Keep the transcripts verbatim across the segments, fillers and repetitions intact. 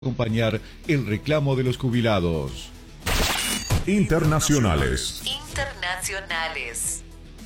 acompañar el reclamo de los jubilados. Internacionales. Internacionales.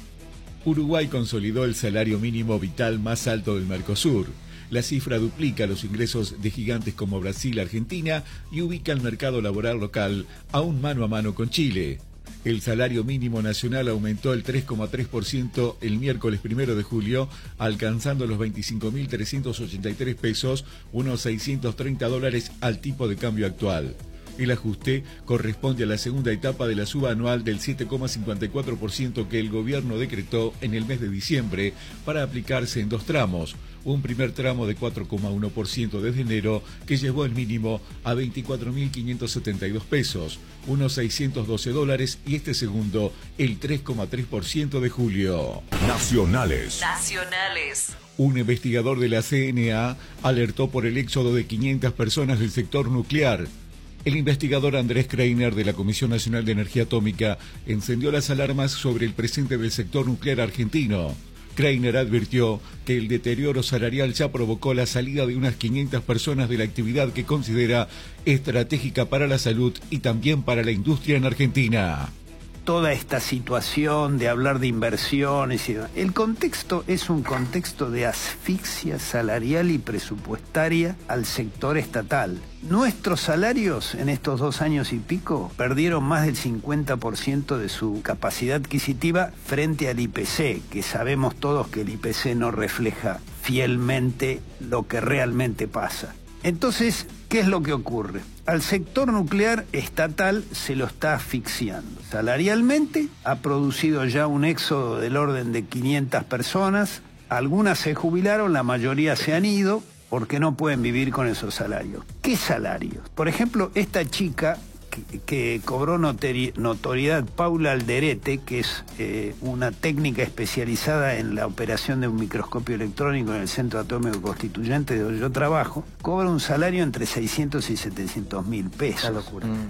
Uruguay consolidó el salario mínimo vital más alto del Mercosur. La cifra duplica los ingresos de gigantes como Brasil, Argentina y ubica el mercado laboral local aún mano a mano con Chile. El salario mínimo nacional aumentó el tres coma tres por ciento el miércoles primero de julio, alcanzando los veinticinco mil trescientos ochenta y tres pesos, unos seiscientos treinta dólares al tipo de cambio actual. El ajuste corresponde a la segunda etapa de la suba anual del siete coma cincuenta y cuatro por ciento que el gobierno decretó en el mes de diciembre para aplicarse en dos tramos. Un primer tramo de cuatro coma uno por ciento desde enero que llevó el mínimo a veinticuatro mil quinientos setenta y dos pesos, unos seiscientos doce dólares, y este segundo el tres coma tres por ciento de julio. Nacionales. Nacionales. Un investigador de la C N A alertó por el éxodo de quinientas personas del sector nuclear. El investigador Andrés Kreiner de la Comisión Nacional de Energía Atómica encendió las alarmas sobre el presente del sector nuclear argentino. Kreiner advirtió que el deterioro salarial ya provocó la salida de unas quinientas personas de la actividad que considera estratégica para la salud y también para la industria en Argentina. Toda esta situación de hablar de inversiones, y el contexto es un contexto de asfixia salarial y presupuestaria al sector estatal. Nuestros salarios en estos dos años y pico perdieron más del cincuenta por ciento de su capacidad adquisitiva frente al I P C, que sabemos todos que el I P C no refleja fielmente lo que realmente pasa. Entonces, ¿qué es lo que ocurre? Al sector nuclear estatal se lo está asfixiando. Salarialmente ha producido ya un éxodo del orden de quinientas personas. Algunas se jubilaron, la mayoría se han ido porque no pueden vivir con esos salarios. ¿Qué salarios? Por ejemplo, esta chica que, que cobró notori- notoriedad, Paula Alderete, que es eh, una técnica especializada en la operación de un microscopio electrónico en el Centro Atómico Constituyente donde yo trabajo, cobra un salario entre seiscientos y setecientos mil pesos. La locura. Mm.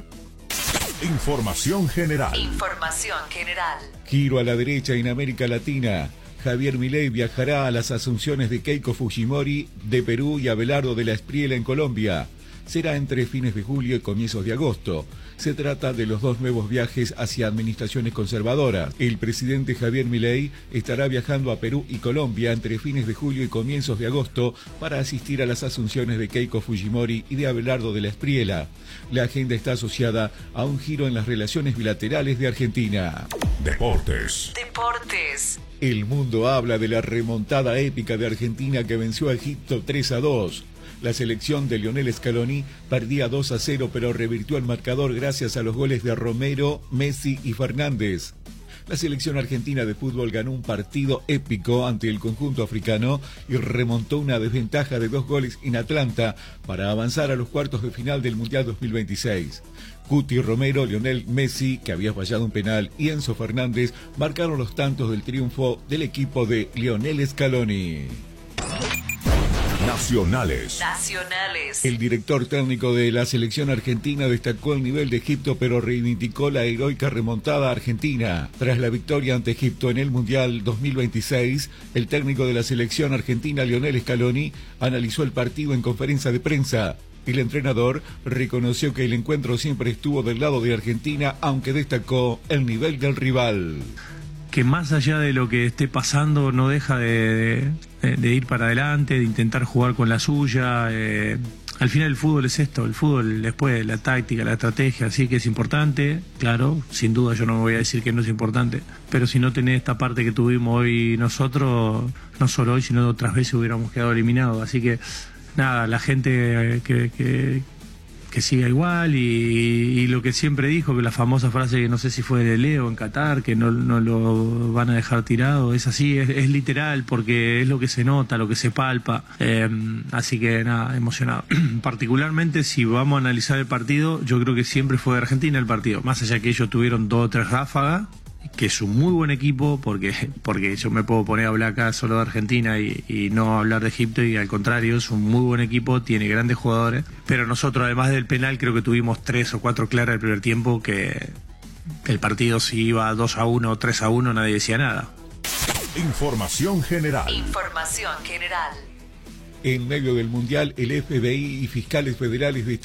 Información general. Información general. Giro a la derecha en América Latina. Javier Milei viajará a las asunciones de Keiko Fujimori de Perú y Abelardo de la Espriella en Colombia. Será entre fines de julio y comienzos de agosto. Se trata de los dos nuevos viajes hacia administraciones conservadoras. El presidente Javier Milei estará viajando a Perú y Colombia entre fines de julio y comienzos de agosto para asistir a las asunciones de Keiko Fujimori y de Abelardo de la Espriella. La agenda está asociada a un giro en las relaciones bilaterales de Argentina. Deportes. Deportes. El mundo habla de la remontada épica de Argentina que venció a Egipto tres a dos. La selección de Lionel Scaloni perdía dos a cero, pero revirtió el marcador gracias a los goles de Romero, Messi y Fernández. La selección argentina de fútbol ganó un partido épico ante el conjunto africano y remontó una desventaja de dos goles en Atlanta para avanzar a los cuartos de final del Mundial dos mil veintiséis. Cuti Romero, Lionel Messi, que había fallado un penal, y Enzo Fernández marcaron los tantos del triunfo del equipo de Lionel Scaloni. Nacionales. Nacionales. El director técnico de la selección argentina destacó el nivel de Egipto, pero reivindicó la heroica remontada argentina. Tras la victoria ante Egipto en el Mundial dos mil veintiséis, el técnico de la selección argentina, Lionel Scaloni, analizó el partido en conferencia de prensa. El entrenador reconoció que el encuentro siempre estuvo del lado de Argentina, aunque destacó el nivel del rival. Que más allá de lo que esté pasando no deja de, de, de ir para adelante, de intentar jugar con la suya. Eh, al final el fútbol es esto, el fútbol después la táctica, la estrategia, así que es importante, claro, sin duda yo no me voy a decir que no es importante, pero si no tenés esta parte que tuvimos hoy nosotros, no solo hoy, sino otras veces hubiéramos quedado eliminados, así que nada, la gente que... que que siga igual y, y lo que siempre dijo, que la famosa frase que no sé si fue de Leo en Qatar, que no, no lo van a dejar tirado, es así, es, es literal, porque es lo que se nota, lo que se palpa, eh, así que nada, emocionado. Particularmente si vamos a analizar el partido, yo creo que siempre fue de Argentina el partido, más allá que ellos tuvieron dos o tres ráfagas, que es un muy buen equipo, porque porque yo me puedo poner a hablar acá solo de Argentina y, y no hablar de Egipto, y al contrario, es un muy buen equipo, tiene grandes jugadores, pero nosotros además del penal creo que tuvimos tres o cuatro claras el primer tiempo, que el partido si iba dos a uno o tres a uno nadie decía nada. Información general. Información general. En medio del Mundial, el F B I y fiscales federales de